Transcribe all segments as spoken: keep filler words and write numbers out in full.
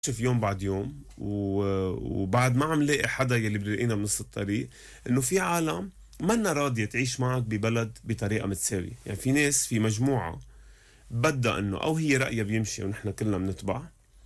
شوف يوم بعد يوم و- وبعد ما عم لاقي حدا يلي بيلاقينا بنص الطريق انه في عالم منا راضية تعيش معك ببلد بطريقة متساوية. يعني في ناس، في مجموعة بدها انه او هي رأيها بيمشي ونحن كلنا بنتبع،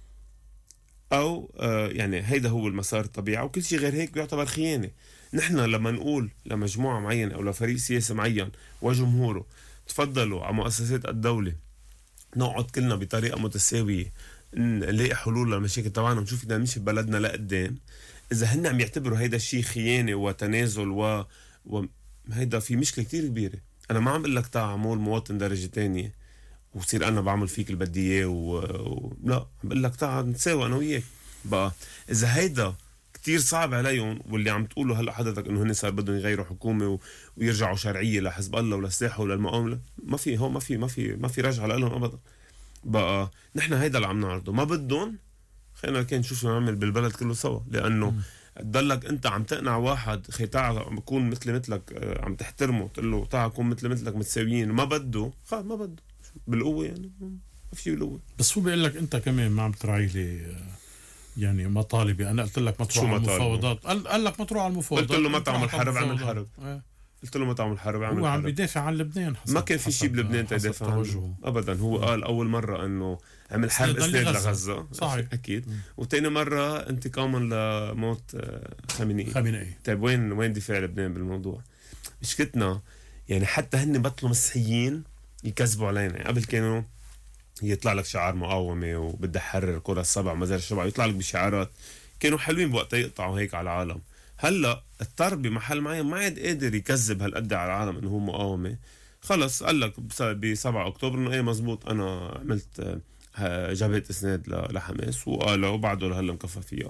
او آه يعني هيدا هو المسار الطبيعي، وكل شيء غير هيك بيعتبر خيانة. نحن لما نقول لمجموعة معينة او لفريق سياسي معين وجمهوره تفضلوا على مؤسسات الدولة نقعد كلنا بطريقة متساوية نلاقي حلول للمشاكل تبعنا ونشوف بدنا نمشي ببلدنا لقدام، إذا هن عم يعتبروا هيدا الشيء خيانة وتنازل و... وهيدا في مشكلة كتير كبيرة. أنا ما عم بقول لك تعال عمول مواطن درجة تانية وصير أنا بعمل فيك اللي بدي إياه و... و... لا، عم بقول لك تعال نتساوى أنا وياك. بقى إذا هيدا كتير صعب عليهم، واللي عم تقوله هلا حضرتك انه هن صار بدهم يغيروا حكومه و... ويرجعوا شرعيه لحزب الله وللسلاح وللمقاومه، ما في هون ما في ما في ما في رجعه لهم ابدا. بقى نحن هيدا اللي عم نعرضه، ما بدهم خلينا كان نشوف شو نعمل بالبلد كله سوا، لانه تضلك انت عم تقنع واحد خي تعال عم بكون مثل مثلك، آه، عم تحترمه تقول له تعال كون مثل مثلك متساويين، ما بده خلص ما بده بالقوه، يعني ما في بالقوه. بس هو بيقول لك انت كمان ما عم تراعي لي يعني مطالبي. انا قلت لك ما تروح شو على مطالبه؟ المفاوضات، قال, قال لك ما تروح على المفاوضات. قلت له ما قلت روح تعمل على حرب، اعمل المفاوضات. حرب. اه. قلت له ما تعمل حرب، اعمل هو عم حرب. بيدافع عن لبنان حسب ما كان في شيء بلبنان تيدافع عنه ابدا. هو قال اول مره انه عمل حرب اسناد لغزه، صحيح اكيد. وثاني مره انتقاما لموت آه، خامنئي. خامنئي. طيب وين وين دفاع لبنان بالموضوع؟ مشكلتنا يعني حتى هن بطلوا مسيحيين يكذبوا علينا. يعني قبل كانوا يطلع لك شعار مقاومه وبدي حرر قرى السبع مزار الشبع، يطلع لك بشعارات كانوا حلوين بوقتها يقطعوا هيك على العالم. هلا اضطر بمحل معين ما عاد قادر يكذب هالقد على العالم انه هو مقاومه، خلص قال لك ب سبعة اكتوبر انه ايه مزبوط انا عملت آه، جبهه اسناد ل- لحماس، وقالوا وبعده لهلا مكفى فيها.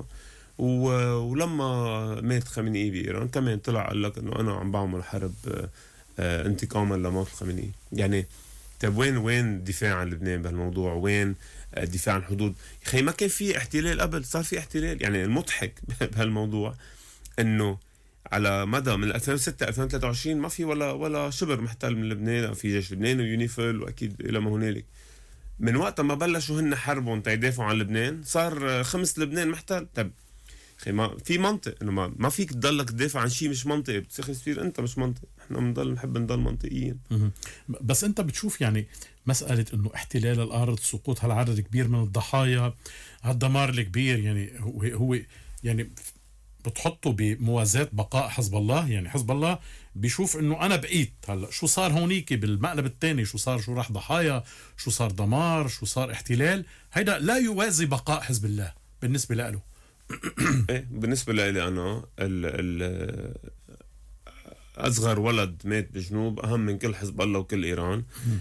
و- ولما مات خامنئي بايران كمان طلع قال لك انه انا عم بعمل حرب آه، آه، انتقاما لموت خامنئي. يعني طيب وين وين الدفاع عن لبنان بهالموضوع؟ وين الدفاع عن الحدود؟ خي ما كان في احتلال قبل، صار في احتلال. يعني المضحك بهالموضوع انه على مدى من ألفين وستة ألفين وثلاثة وعشرين ما في ولا ولا شبر محتل من لبنان. في جيش لبنان ويونيفيل واكيد الى ما هنالك. من وقت ما بلشوا هن حربهم تيدافعوا عن لبنان صار خمس لبنان محتل. طب خي ما في منطق انه ما, ما فيك تضلك تدافع عن شيء مش منطقي، بتصير انت مش منطق. احنا بنضل نحب نضل منطقيين. بس انت بتشوف يعني مسألة انه احتلال الارض، سقوط هالعدد كبير من الضحايا، هالدمار الكبير، يعني هو, هو يعني بتحطه بموازاة بقاء حزب الله. يعني حزب الله بيشوف انه انا بقيت هلا شو صار هونيك بالمقلب الثاني، شو صار، شو راح ضحايا، شو صار دمار، شو صار احتلال، هيدا لا يوازي بقاء حزب الله بالنسبة له. ايه بالنسبة لي انا ال ال اصغر ولد مات بجنوب اهم من كل حزب الله وكل ايران.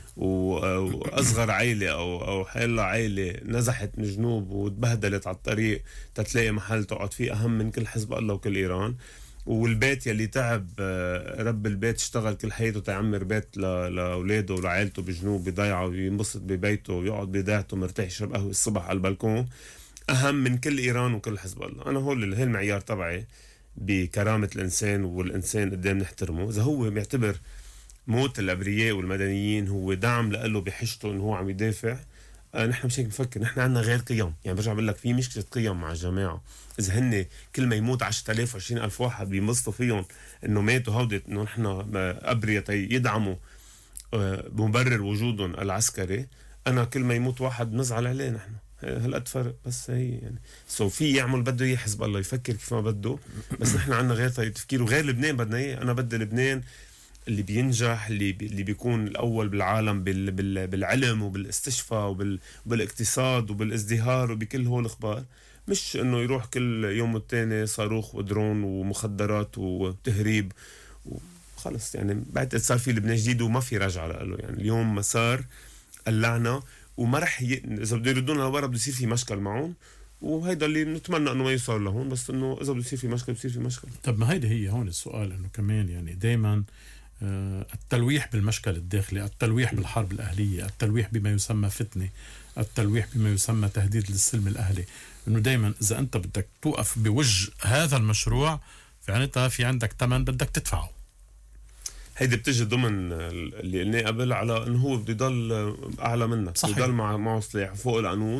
واصغر عائله او او حيلا عائله نزحت من جنوب وتبهدلت على الطريق تتلاقي محل تقعد فيه اهم من كل حزب الله وكل ايران. والبيت يلي تعب رب البيت اشتغل كل حياته تعمر بيت لاولاده ولعائلته بجنوب بضيعه وينبسط ببيته ويقعد بضيعته مرتاح يشرب قهوه الصبح على البلكون اهم من كل ايران وكل حزب الله. انا هول هي المعيار تبعي بكرامة الإنسان، والإنسان قدام نحترمه. إذا هو بيعتبر موت الأبرياء والمدنيين هو دعم لقله بحشته إنه هو عم يدافع، آه نحن مش هيك بفكر. نحن عنا غير قيم. يعني برجع بقول لك في مشكلة قيم مع الجماعة. إذا هن كل ما يموت عشرة آلاف عشرين ألف واحد بينبسطوا فيهم إنه ماتوا هودة إنه نحن أبرياء يدعموا آه مبرر وجودهم العسكري، أنا كل ما يموت واحد نزعل عليه. نحن هالقد فرق. بس هي يعني سو في يعمل بده اياه حزب الله يفكر كيف ما بده، بس نحن عنا غير طريقه تفكير وغير لبنان بدنا اياه. انا بدي لبنان اللي بينجح، اللي بي اللي بيكون الاول بالعالم بال بال بالعلم وبالاستشفاء وبال وبالاقتصاد وبالازدهار وبكل هول الاخبار، مش انه يروح كل يوم والتاني صاروخ ودرون ومخدرات وتهريب وخلص. يعني بعتقد صار في لبنان جديد وما في رجعه له. يعني اليوم مسار قلعنا وما رح ي... اذا بده يردونا لورا بده يصير في مشكل معهم، وهيدا اللي نتمنى انه ما يوصل لهون. بس انه اذا بده يصير في مشكل بصير في مشكل. طب ما هيدا هي هون السؤال، انه كمان يعني دائما آه التلويح بالمشكل الداخلي، التلويح بالحرب الاهليه، التلويح بما يسمى فتنه، التلويح بما يسمى تهديد للسلم الاهلي. انه دائما اذا انت بدك توقف بوجه هذا المشروع فعناتها في عندك ثمن بدك تدفعه. هيدي بتجي ضمن اللي قلناه قبل على انه هو بده يضل اعلى منك، بده يضل مع معه سلاح فوق القانون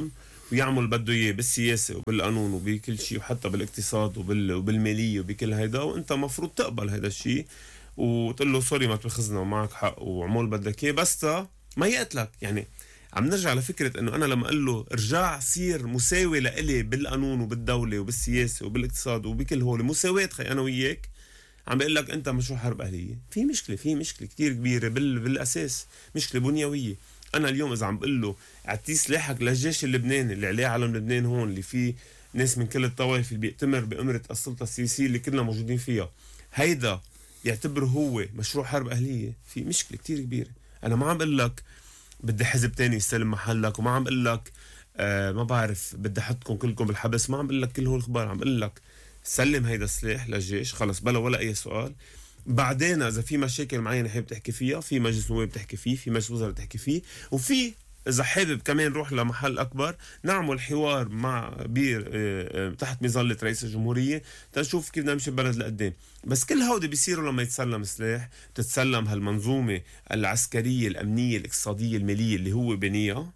ويعمل بده اياه بالسياسه وبالقانون وبكل شيء وحتى بالاقتصاد وبال وبالماليه وبكل هيدا، وانت مفروض تقبل هيدا الشيء وتقول له سوري ما تاخذنا ومعك حق وعمول بدك اياه، بس ما يقتلك. يعني عم نرجع لفكره انه انا لما اقول له ارجع صير مساوي لإلي بالقانون وبالدوله وبالسياسه وبالاقتصاد وبكل هول مساواه خي انا وياك، عم بقول لك انت مشروع حرب اهليه. في مشكله في مشكله كتير كبيره بال... بالاساس، مشكله بنيويه. انا اليوم اذا عم بقول له اعطيه سلاحك للجيش اللبناني اللي عليه علم لبنان هون، اللي فيه ناس من كل الطوائف اللي بيأتمر بأمرة السلطه السياسيه اللي كلنا موجودين فيها، هيدا يعتبر هو مشروع حرب اهليه، في مشكله كتير كبيره. انا ما عم بقول لك بدي حزب تاني يستلم محلك، وما عم بقول لك آه ما بعرف بدي احطكم كلكم بالحبس، ما عم بقول لك كل هول الاخبار. عم بقول لك سلم هيدا السلاح للجيش خلص بلا ولا اي سؤال. بعدين اذا في مشاكل معينه حابب تحكي فيها، في مجلس نواب بتحكي فيه، في مجلس وزراء بتحكي فيه، وفي اذا حابب كمان روح لمحل اكبر نعمل حوار مع بير تحت مظله رئيس الجمهوريه تنشوف كيف بدنا نمشي البلد لقدام. بس كل هودي بيصيروا لما يتسلم سلاح، تتسلم هالمنظومه العسكريه الامنيه الاقتصاديه الماليه اللي هو بنيها،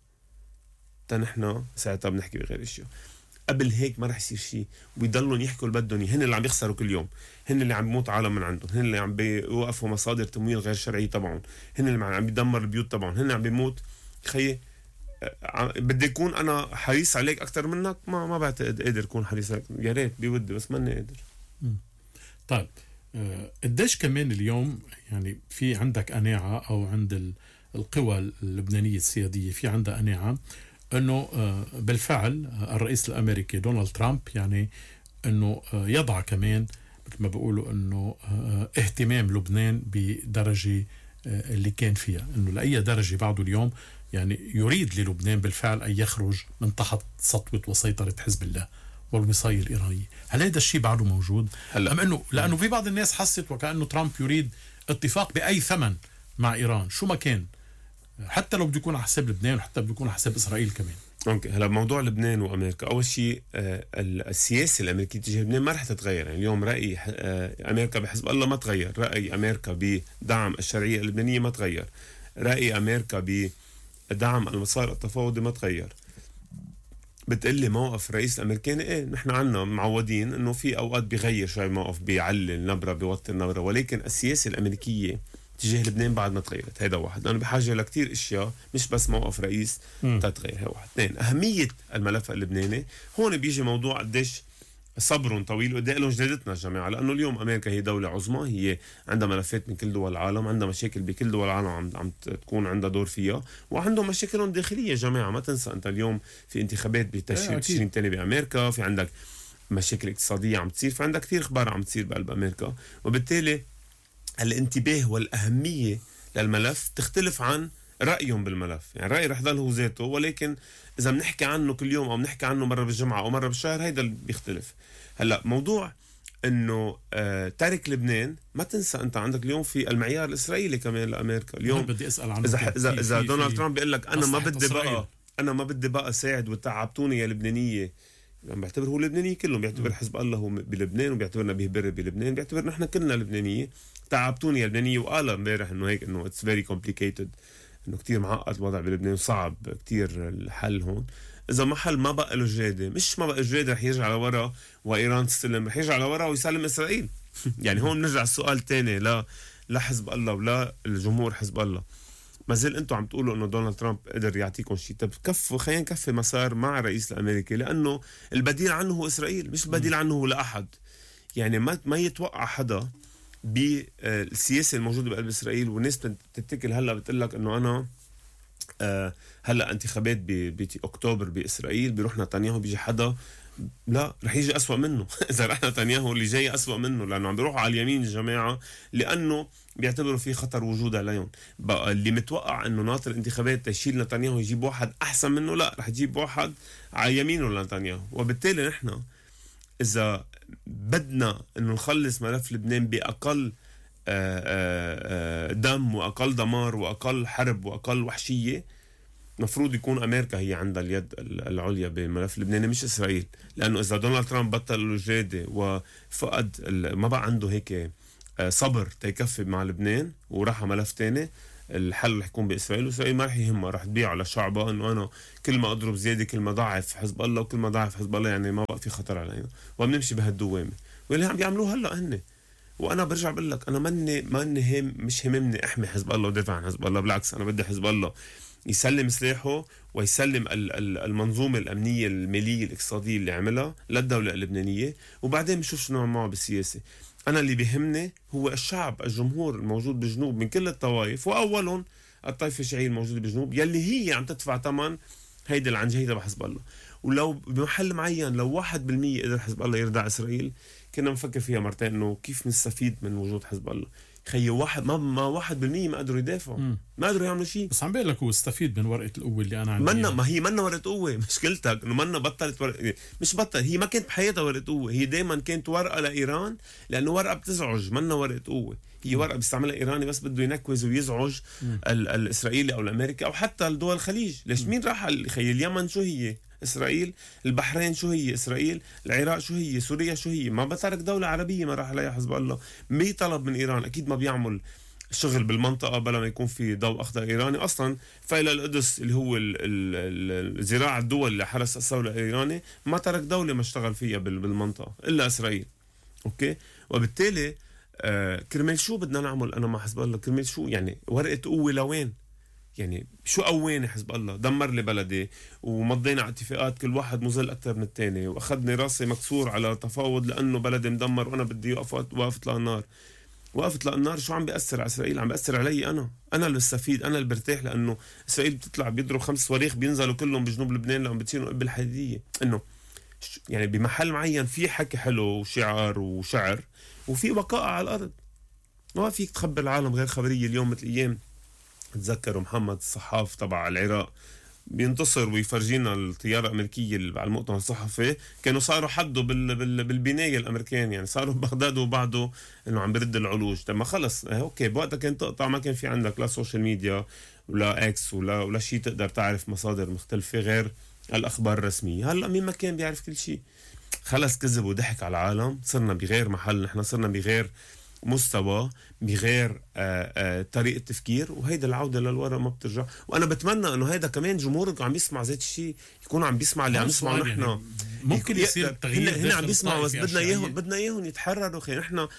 تنحنا ساعتها بنحكي بغير اشياء. قبل هيك ما رح يصير شيء، ويضلوا يحكوا اللي بدهم. هن اللي عم يخسروا كل يوم، هن اللي عم بيموت عالم من عندهم، هن اللي عم بيوقفوا مصادر تمويل غير شرعيه تبعهم، هن اللي عم بيدمر البيوت تبعهم، هن عم بيموت. خيي بدي اكون انا حريص عليك اكثر منك؟ ما ما بعتقد قادر اكون حريص عليك، يا ريت بودي بس ماني قادر. طيب قديش كمان اليوم يعني في عندك قناعه او عند القوى اللبنانيه السياديه في عندها قناعه انه بالفعل الرئيس الامريكي دونالد ترامب يعني انه يضع كمان مثل ما بيقولوا انه اهتمام لبنان بدرجه اللي كان فيها، انه لاي درجه بعده اليوم يعني يريد للبنان بالفعل ان يخرج من تحت سطوه وسيطره حزب الله والوصايه الايرانيه. هل هذا الشيء بعده موجود؟ هلا ام انه لانه في بعض الناس حست وكانه ترامب يريد اتفاق باي ثمن مع ايران شو ما كان، حتى لو بده يكون على حساب لبنان وحتى بده يكون على حساب اسرائيل كمان. اوكي هلا موضوع لبنان وامريكا، اول شيء آه السياسه الامريكيه تجاه لبنان ما رح تتغير. يعني اليوم راي آه امريكا بحزب الله ما تغير، راي امريكا بدعم الشرعيه اللبنانيه ما تغير، راي امريكا بدعم المسار التفاوضي ما تغير. بتقلي موقف الرئيس الامريكاني ايه نحن عنا معودين انه في اوقات بيغير شوي موقف، بيعلي النبره بيوطي النبره، ولكن السياسه الامريكيه تجاه لبنان بعد ما تغيرت. هيدا واحد، لانه بحاجه لكتير اشياء مش بس موقف رئيس تتغير. هي واحد. اثنين، اهميه الملف اللبناني هون بيجي موضوع قديش صبرهم طويل وقد ايه لهم جديدتنا الجماعه، لانه اليوم امريكا هي دوله عظمى، هي عندها ملفات من كل دول العالم، عندها مشاكل بكل دول العالم عم عم تكون عندها دور فيها، وعندهم مشاكلهم داخليه جماعه. ما تنسى انت اليوم في انتخابات بتشرين تشرين تاني بامريكا، في عندك مشاكل اقتصاديه عم تصير، في عندك كثير اخبار عم تصير بقلب امريكا، وبالتالي الانتباه والأهمية للملف تختلف عن رأيهم بالملف. يعني رأي رح ضل هو ذاته، ولكن إذا بنحكي عنه كل يوم أو بنحكي عنه مرة بالجمعة أو مرة بالشهر هيدا اللي بيختلف. هلأ موضوع إنه آه تارك لبنان، ما تنسى أنت عندك اليوم في المعيار الإسرائيلي كمان لأمريكا. اليوم بدي أسأل عنه. إذا إذا, إذا دونالد ترامب بيقول لك أنا ما بدي بقى أنا ما بدي بقى ساعد وتعبتوني يا لبنانية، يعني بيعتبر هو لبناني كلهم، بيعتبر حزب الله هو بلبنان وبيعتبرنا بيهبر بلبنان، بيعتبر نحن كلنا لبنانية. تعبتوني يا لبنانية، وقال امبارح انه هيك انه اتس فيري كومبليكيتد، انه كتير معقد الوضع بلبنان وصعب كتير الحل هون. اذا ما حل ما بقى له جاده، مش ما بقى جاده رح يرجع لورا وايران تستلم، رح يرجع لورا ويسلم اسرائيل. يعني هون بنرجع السؤال تاني لا لا حزب الله ولا الجمهور حزب الله. ما زال انتم عم تقولوا انه دونالد ترامب قدر يعطيكم شيء، طب كفوا خلينا نكفي مسار مع الرئيس الامريكي، لانه البديل عنه هو اسرائيل، مش البديل عنه هو لاحد. يعني ما ما يتوقع حدا بالسياسه الموجوده بقلب اسرائيل، والناس بتتكل هلا بتقول لك انه انا آه هلا انتخابات باكتوبر باسرائيل بيروح نتنياهو بيجي حدا، لا رح يجي أسوأ منه. إذا رح نتنياهو اللي جاي أسوأ منه، لأنه عم بيروحوا على اليمين الجماعة، لأنه بيعتبروا في خطر وجود عليهم. بقى اللي متوقع إنه ناطر الانتخابات تشيل نتنياهو يجيب واحد أحسن منه، لا رح يجيب واحد على يمينه لنتنياهو. وبالتالي نحن إذا بدنا إنه نخلص ملف لبنان بأقل دم وأقل دمار وأقل حرب وأقل وحشية، مفروض يكون أمريكا هي عندها اليد العليا بالملف اللبناني مش إسرائيل. لأنه إذا دونالد ترامب بطل الجادة وفقد ما بقى عنده هيك صبر تيكفي مع لبنان وراح ملف تاني، الحل رح يكون بإسرائيل، وإسرائيل ما رح يهمها، رح تبيعه لشعبها إنه أنا كل ما أضرب زيادة كل ما ضعف حزب الله، وكل ما ضعف حزب الله يعني ما بقى في خطر علينا، وبنمشي بهالدوامة واللي عم بيعملوه هلا هن. وانا برجع بقول لك انا ماني ماني هم مش هممني احمي حزب الله ودافع عن حزب الله، بالعكس انا بدي حزب الله يسلم سلاحه ويسلم المنظومه الامنيه الماليه الاقتصاديه اللي عملها للدوله اللبنانيه، وبعدين بنشوف شنو معه بالسياسه. انا اللي بيهمني هو الشعب الجمهور الموجود بالجنوب من كل الطوائف، واولهم الطائفه الشيعيه الموجوده بالجنوب يلي هي عم تدفع ثمن هيدي العنجهيه بحزب الله. ولو بمحل معين لو واحد بالمية قدر حزب الله يردع اسرائيل كنا نفكر فيها مرتين انه كيف نستفيد من وجود حزب الله. خيي واحد ما ما واحد بالمية ما قدروا يدافعوا، ما قدروا يعملوا شيء. بس عم بقول لك هو استفيد من ورقه القوه اللي انا عندي. منا ما هي منا ورقه قوه، مشكلتك انه منا بطلت ورقه، مش بطل، هي ما كانت بحياتها ورقه قوه، هي دائما كانت ورقه لايران لانه ورقه بتزعج، منا ورقه قوه، هي ورقه بيستعملها ايراني بس بده ينكوز ويزعج ال- الاسرائيلي او الامريكي او حتى الدول الخليج. ليش مين راح خيي اليمن شو هي إسرائيل، البحرين شو هي إسرائيل، العراق شو هي، سوريا شو هي، ما بترك دولة عربية ما راح عليها حزب الله. مي طلب من إيران أكيد ما بيعمل شغل بالمنطقة بلا ما يكون في ضوء أخضر إيراني. أصلا فإلى القدس اللي هو الزراعة الدول اللي حرس الثورة الإيراني ما ترك دولة ما اشتغل فيها بالمنطقة إلا إسرائيل. أوكي، وبالتالي آه كرمال شو بدنا نعمل أنا مع حزب الله؟ كرمال شو يعني ورقة قوة لوين؟ يعني شو قواني حزب الله؟ دمر لي بلدي ومضينا على اتفاقات كل واحد مظل اكثر من الثاني، واخذني راسي مكسور على تفاوض لانه بلدي مدمر وانا بدي وقفت وقفت للنار. وقفت للنار شو عم بيأثر على اسرائيل؟ عم بيأثر علي انا، انا اللي بستفيد، انا اللي برتاح، لانه اسرائيل بتطلع بيضرب خمس صواريخ بينزلوا كلهم بجنوب لبنان لما بتصيروا قبل الحديديه. انه يعني بمحل معين في حكي حلو وشعار وشعر وفي وقائع على الارض، ما فيك تخبر العالم غير خبريه. اليوم مثل ايام تذكروا محمد الصحاف تبع العراق بينتصر ويفرجينا الطيارة الأمريكية على المؤتمر الصحفي، كانوا صاروا حدوا بال بال بالبناية الأمريكان، يعني صاروا ببغداد وبعده إنه عم برد العلوج. طب ما خلص أوكي بوقتها كان تقطع، ما كان في عندك لا سوشيال ميديا ولا إكس ولا ولا شيء تقدر تعرف مصادر مختلفة غير الأخبار الرسمية. هلا مين ما كان بيعرف كل شيء، خلص كذب وضحك على العالم، صرنا بغير محل، نحن صرنا بغير مستوى، بغير آآ آآ طريقة تفكير، وهيدا العودة للوراء ما بترجع. وأنا بتمنى إنه هيدا كمان جمهورك عم يسمع ذات الشيء، يكون عم بيسمع اللي عم يسمعه نحن. يعني ممكن يصير تغيير، هنا عم بيسمعوا بس بدنا إياهم بدنا إياهم يتحرروا. خي نحن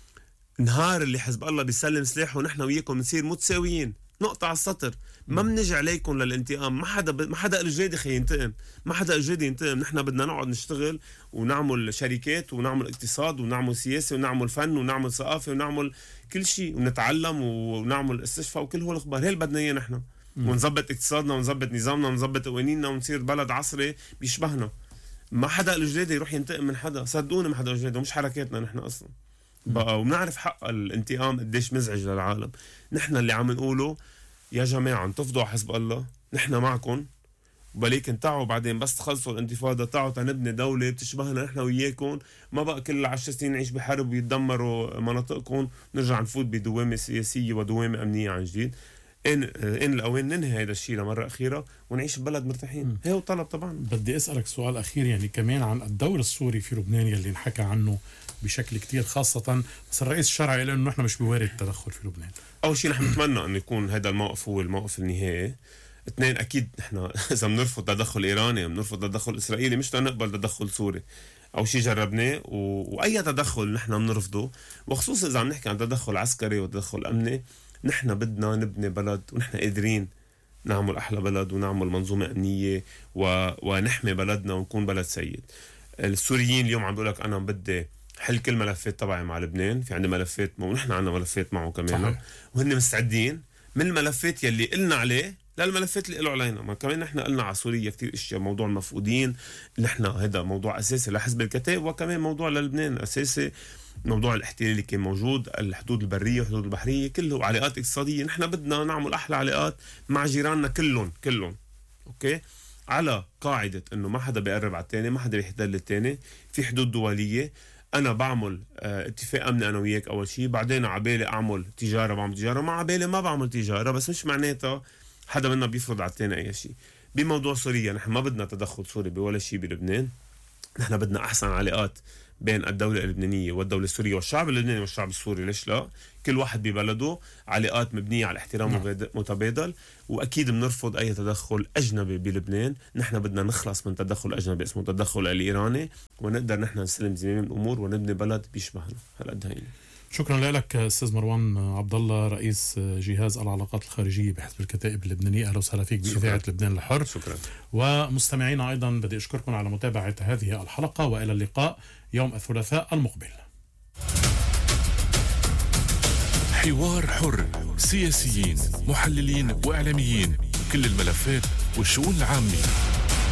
نهار اللي حزب الله بيسلم سلاحه ونحن وياكم بنصير متساويين، نقطة على السطر، ما بنجي عليكم للانتقام. ما حدا ب... ما حدا الجدي خي ينتقم، ما حدا الجدي ينتقم. نحن بدنا نقعد نشتغل ونعمل شركات ونعمل اقتصاد ونعمل سياسة ونعمل فن ونعمل ثقافة ونعمل كل شيء ونتعلم ونعمل استشفاء وكل هو الاخبار. هي اللي بدنا اياه نحن، ونظبط اقتصادنا ونظبط نظامنا ونظبط قوانيننا ونصير بلد عصري بيشبهنا. ما حدا الجدي يروح ينتقم من حدا، صدقوني ما حدا الجدي، ومش حركاتنا نحن اصلا بقى. وبنعرف حق الانتقام قديش مزعج للعالم. نحن اللي عم نقوله يا جماعة انتفضوا على حزب الله، نحن معكم، ولكن تعوا بعدين بس تخلصوا الانتفاضة تعوا تنبني دولة بتشبهنا نحن وياكم. ما بقى كل عشر سنين نعيش بحرب ويتدمروا مناطقكم، نرجع نفوت بدوامة سياسية ودوامة أمنية عن جديد. إن إن الأوان ننهي هذا الشيء لمرة أخيرة ونعيش ببلد مرتاحين. هي هو طلب طبعا. بدي أسألك سؤال أخير يعني كمان عن الدور السوري في لبنان يلي نحكى عنه بشكل كتير، خاصة بس الرئيس الشرعي قال إنه نحن مش بوارد التدخل في لبنان. أول شيء نحن نتمنى أن يكون هذا الموقف هو الموقف النهائي. اثنين، أكيد نحن إذا بنرفض تدخل إيراني بنرفض تدخل إسرائيلي، مش نقبل تدخل سوري. أو شيء جربناه و... وأي تدخل نحن بنرفضه، وخصوصا إذا عم نحكي عن تدخل عسكري وتدخل أمني. نحن بدنا نبني بلد ونحن قادرين نعمل أحلى بلد ونعمل منظومة أمنية و... ونحمي بلدنا ونكون بلد سيد. السوريين اليوم عم بقولك أنا بدي حل كل ملفات تبعي مع لبنان، في عندنا ملفات ونحن عندنا ملفات معه كمان، وهن مستعدين من الملفات يلي قلنا عليه للملفات اللي قلوا علينا. ما كمان نحن قلنا على سوريا كتير اشياء، موضوع المفقودين نحن هذا موضوع اساسي لحزب الكتائب، وكمان موضوع للبنان اساسي، موضوع الاحتلال اللي كان موجود، الحدود البريه والحدود البحريه، كله علاقات اقتصاديه. نحن بدنا نعمل احلى علاقات مع جيراننا كلهم كلهم اوكي، على قاعده انه ما حدا بيقرب على الثاني، ما حدا بيحتل الثاني، في حدود دوليه. انا بعمل اه اتفاق امني انا وياك اول شيء، بعدين عبالي اعمل تجاره بعمل تجاره، ما عبالي ما بعمل تجاره، بس مش معناتها حدا منا بيفرض على الثاني اي شيء. بموضوع سوريا نحن ما بدنا تدخل سوري بولا شيء بلبنان، نحن بدنا احسن علاقات بين الدولة اللبنانية والدولة السورية والشعب اللبناني والشعب السوري، ليش لا؟ كل واحد ببلده، علاقات مبنية على احترام نعم. متبادل. وأكيد بنرفض أي تدخل أجنبي بلبنان. نحن بدنا نخلص من تدخل أجنبي اسمه تدخل الإيراني، ونقدر نحن نسلم زمام الأمور ونبني بلد بيشبهنا. هالقد هين. شكرا لك أستاذ مروان عبد الله، رئيس جهاز العلاقات الخارجية بحزب الكتائب اللبنانية. أهلا وسهلا فيك بإذاعة لبنان الحر. شكرا. ومستمعينا أيضا بدي أشكركم على متابعة هذه الحلقة، وإلى اللقاء يوم الثلاثاء المقبل. حوار حر، سياسيين، محللين وإعلاميين، كل الملفات والشؤون العامة.